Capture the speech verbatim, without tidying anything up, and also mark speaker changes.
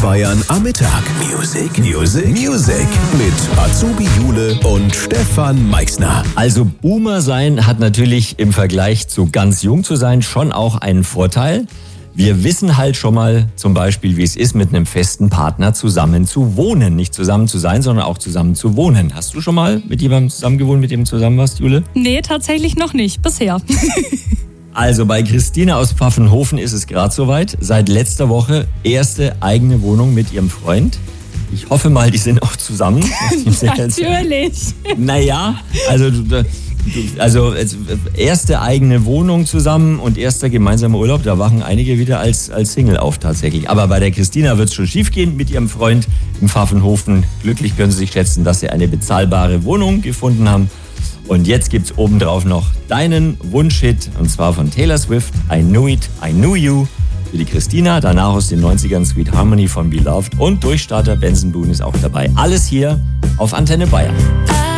Speaker 1: Bayern am Mittag. Music, Music, Music mit Azubi Jule und Stefan Meixner.
Speaker 2: Also Boomer sein hat natürlich im Vergleich zu ganz jung zu sein schon auch einen Vorteil. Wir wissen halt schon mal zum Beispiel, wie es ist, mit einem festen Partner zusammen zu wohnen. Nicht zusammen zu sein, sondern auch zusammen zu wohnen. Hast du schon mal mit jemandem zusammen gewohnt, mit dem du zusammen warst, Jule?
Speaker 3: Nee, tatsächlich noch nicht, bisher.
Speaker 2: Also bei Christine aus Pfaffenhofen ist es gerade soweit. Seit letzter Woche erste eigene Wohnung mit ihrem Freund. Ich hoffe mal, die sind auch zusammen.
Speaker 3: Natürlich.
Speaker 2: Naja, also... Also erste eigene Wohnung zusammen und erster gemeinsamer Urlaub, da wachen einige wieder als, als Single auf tatsächlich. Aber bei der Christina wird es schon schief gehen mit ihrem Freund im Pfaffenhofen. Glücklich können sie sich schätzen, dass sie eine bezahlbare Wohnung gefunden haben. Und jetzt gibt's obendrauf noch deinen Wunschhit, und zwar von Taylor Swift, I Knew It, I Knew You, für die Christina. Danach aus den neunzigern Sweet Harmony von Beloved und Durchstarter Benson Boone ist auch dabei. Alles hier auf Antenne Bayern.